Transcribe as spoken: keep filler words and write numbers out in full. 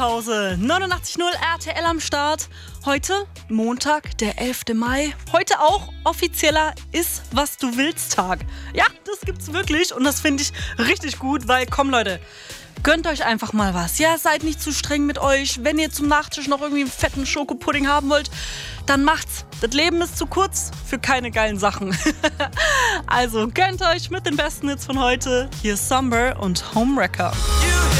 Pause neunundachtzig Komma null R T L am Start. Heute Montag, der elfter Mai. Heute auch offizieller Iss, was du willst Tag. Ja, das gibt's wirklich und das finde ich richtig gut, weil komm Leute, gönnt euch einfach mal was. Ja, seid nicht zu streng mit euch. Wenn ihr zum Nachtisch noch irgendwie einen fetten Schokopudding haben wollt, dann macht's. Das Leben ist zu kurz für keine geilen Sachen. Also gönnt euch mit den besten Hits von heute. Hier ist Summer und Homewrecker.